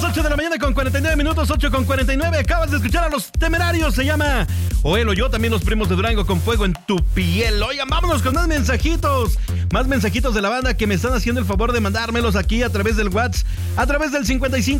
8 de la mañana con 49 minutos, 8 con 49. Acabas de escuchar a Los Temerarios. Se llama O él o yo, también Los Primos de Durango con Fuego en tu piel. Oigan, vámonos con más mensajitos. Más mensajitos de la banda que me están haciendo el favor de mandármelos aquí a través del WhatsApp, a través del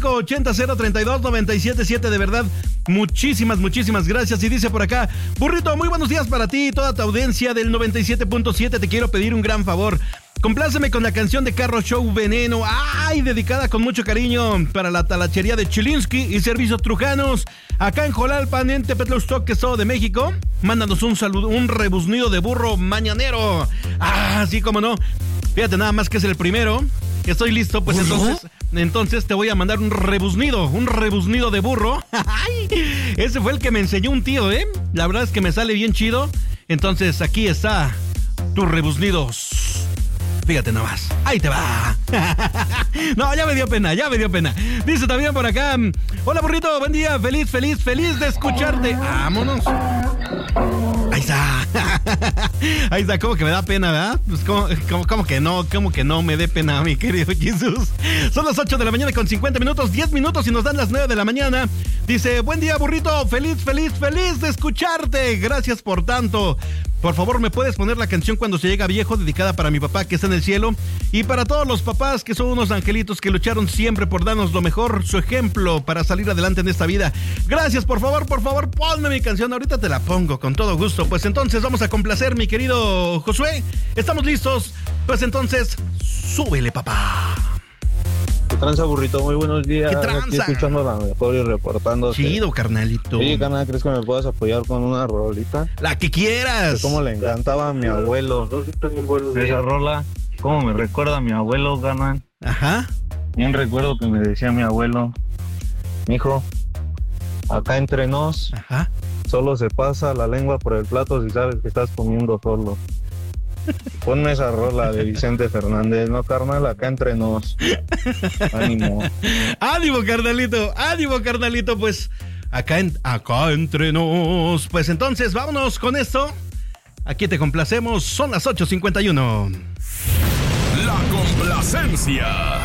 5580-032-977. De verdad, muchísimas gracias. Y dice por acá: Burrito, muy buenos días para ti y toda tu audiencia del 97.7. Te quiero pedir un gran favor. Compláceme con la canción de Carro Show Veneno. ¡Ay! Dedicada con mucho cariño para la talachería de Chilinsky y Servicios Trujanos, acá en Jolalpan, en Tepetlostoc, Estado de México. Mándanos un saludo, un rebuznido de burro mañanero. ¡Ah! Sí, cómo no. Fíjate nada más que es el primero. Que estoy listo, pues entonces te voy a mandar un rebuznido de burro. ¡Ay! Ese fue el que me enseñó un tío, ¿eh? La verdad es que me sale bien chido. Entonces aquí está tus rebuznidos. Fíjate nomás, ahí te va. No, ya me dio pena. Dice también por acá: hola burrito, buen día, feliz de escucharte. Vámonos. Ahí está, como que me da pena, ¿verdad? Pues como que no me dé pena, mi querido Jesús. Son las 8 de la mañana con 50 minutos, 10 minutos y nos dan las 9 de la mañana. Dice: buen día burrito, feliz de escucharte. Gracias por tanto. Por favor, ¿me puedes poner la canción Cuando se llega viejo, dedicada para mi papá que está en el cielo? Y para todos los papás que son unos angelitos que lucharon siempre por darnos lo mejor, su ejemplo para salir adelante en esta vida. Gracias, por favor, ponme mi canción. Ahorita te la pongo con todo gusto. Pues entonces vamos a complacer, mi querido Josué. ¿Estamos listos? Pues entonces, súbele, papá. ¿Qué tranza, burrito? Muy buenos días. ¿Qué tranza? Aquí escuchando la mejor y reportando. Chido, carnalito. Oye, carnal, ¿crees que me puedas apoyar con una rolita? La que quieras. Como le encantaba a mi abuelo. Esa rola, cómo me recuerda a mi abuelo, carnal. Ajá. Un recuerdo que me decía mi abuelo: mijo, acá entre nos, ajá, solo se pasa la lengua por el plato si sabes que estás comiendo solo. Ponme esa rola de Vicente Fernández, ¿no, carnal? Acá entre nos. Ánimo. Ánimo, carnalito, pues acá entre nos. Pues entonces, vámonos con esto. Aquí te complacemos, son las 8:51. La complacencia.